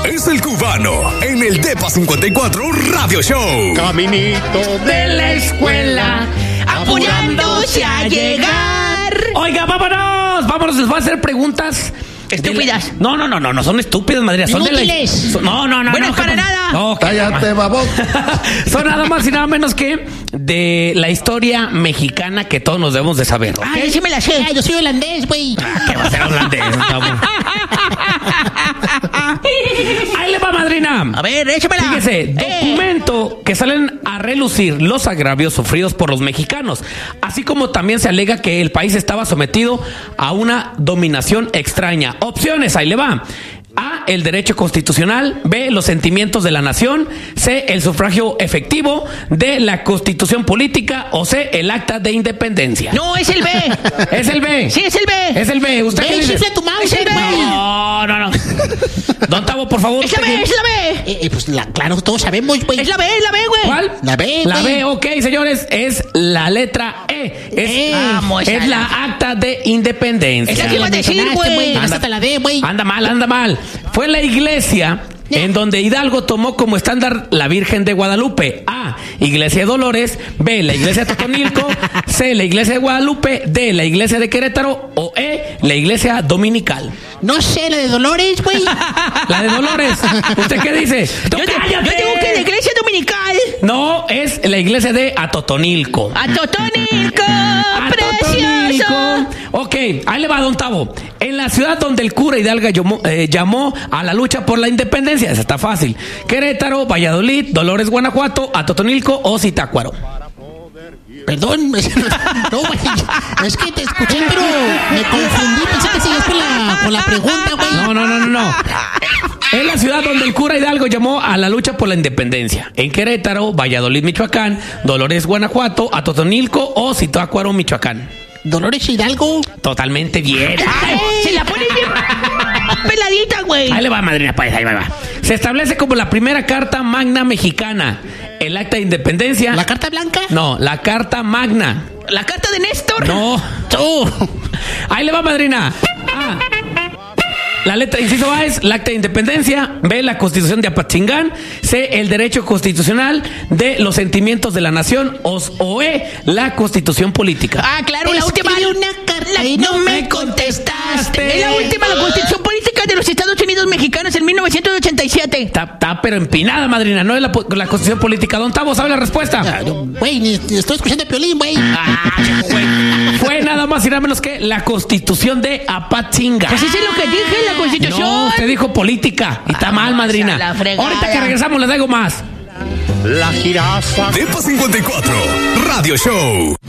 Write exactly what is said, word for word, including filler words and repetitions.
es el cubano en el Depa cincuenta y cuatro Radio Show. Caminito de la escuela, apurándose a llegar. Oiga, vámonos, vámonos, les voy a hacer preguntas. Estúpidas. La... No, no, no, no, no son estúpidas, madre. Son inútiles. de la... son... No, no, no. Bueno, no, para no, nada. No, cállate, babón. Son nada más y nada menos que de la historia mexicana que todos nos debemos de saber. ¿Okay? Ay, sí me la sé. Ay, yo soy holandés, güey. Ah, ¿qué va a ser holandés? Ahí le va, madrina. A ver, échamela. Fíjese, eh. documento que salen a relucir los agravios sufridos por los mexicanos, así como también se alega que el país estaba sometido a una dominación extraña. Opciones, ahí le va. A, el derecho constitucional. B, los sentimientos de la nación. C, el sufragio efectivo. D, la constitución política. O C, el acta de independencia. No, es el B. Es el B. Sí, es el B. Es el B. ¿Usted B, qué dice? chifla tu mouse, Es el B. güey. No, no, no. Don Tavo, por favor. Es la B, es la B. Eh, eh, pues la, claro, todos sabemos, güey. Es la B, es la B, güey. ¿Cuál? La B, La güey. B, ok, señores. Es la letra E. Es, Eh, vamos, es a la la- acta de independencia. Es la que iba a decir, güey. Anda- Hasta la D, güey. Anda mal, anda mal. Fue la iglesia en donde Hidalgo tomó como estándar la Virgen de Guadalupe. A, Iglesia de Dolores. B, la Iglesia de Totonilco. C, la Iglesia de Guadalupe. D, la Iglesia de Querétaro. O E, la Iglesia Dominical. No sé, la de Dolores, güey. La de Dolores. ¿Usted qué dice? Yo, te- yo tengo que la iglesia dominical. No, es la Iglesia de Atotonilco. A Totonilco, A precioso. Totonilco. Ok, ahí le va, don Tavo. En la ciudad donde el cura Hidalgo llamó, eh, llamó a la lucha por la independencia, esa está fácil. Querétaro, Valladolid, Dolores, Guanajuato, Atotonilco o Zitácuaro. Perdón, no, güey. Es que te escuché, pero me confundí. Pensé que seguías con la, con la pregunta, güey. No, no, no, no, no. Es la ciudad donde el cura Hidalgo llamó a la lucha por la independencia. En Querétaro, Valladolid, Michoacán, Dolores, Guanajuato, Atotonilco o Zitácuaro, Michoacán. Dolores Hidalgo. Totalmente bien. Ay, se la pone bien peladita, güey. Ahí le va, madrina, pues, ahí va. Se establece como la primera carta magna mexicana. El acta de independencia. ¿La carta blanca? No, la carta magna. ¿La carta de Néstor? No. Tú. Ahí le va, madrina. A. La letra inciso A es el acta de independencia. B, la constitución de Apatzingán. C, el derecho constitucional. D, los sentimientos de la nación. O, o E, la constitución política. Ah, claro, la última. Una carta y no me contestaste. Es la última, la constitución política de los Estados Unidos mexicanos en mil novecientos ochenta y siete. Está, está pero empinada, madrina. No es la, la constitución política. Don Tavo, ¿sabe la respuesta? Güey, ni, ni estoy escuchando a Piolín, güey. Ah, güey. Fue nada más y nada menos que la constitución de Apatzingán. Pues eso es lo que dije, la constitución. No, usted dijo política. Y está Ah, mal, madrina. la fregada. Ahorita que regresamos les traigo más. La jirafa. Depa cincuenta y cuatro Radio Show.